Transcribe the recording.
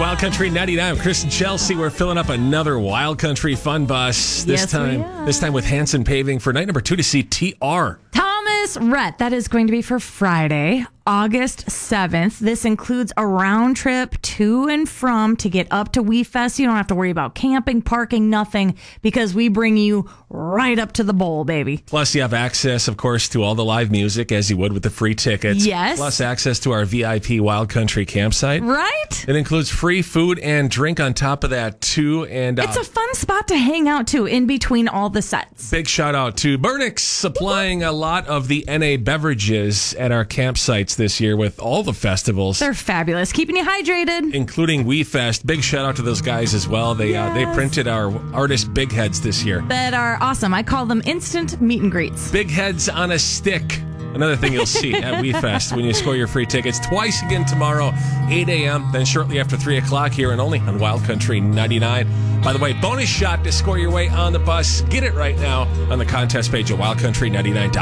Wild Country 99. Chris and Chelsea. We're filling up another Wild Country fun bus. This time with Hanson Paving for night number 2 to see TR. Thomas Rhett. That is going to be for Friday, August 7th. This includes a round trip to and from to get up to WeFest. You don't have to worry about camping, parking, nothing, because we bring you right up to the bowl, baby. Plus, you have access, of course, to all the live music as you would with the free tickets. Yes. Plus, access to our VIP Wild Country campsite. Right? It includes free food and drink on top of that, too. And it's a fun spot to hang out, too, in between all the sets. Big shout out to Burnix, supplying a lot of the NA beverages at our campsites this year with all the festivals. They're fabulous, keeping you hydrated. Including WeFest. Big shout out to those guys as well. They printed our artist Big Heads this year. That are awesome. I call them instant meet and greets. Big Heads on a stick. Another thing you'll see at WeFest when you score your free tickets. Twice again tomorrow, 8 a.m., then shortly after 3 o'clock here and only on Wild Country 99. By the way, bonus shot to score your way on the bus. Get it right now on the contest page at wildcountry99.com.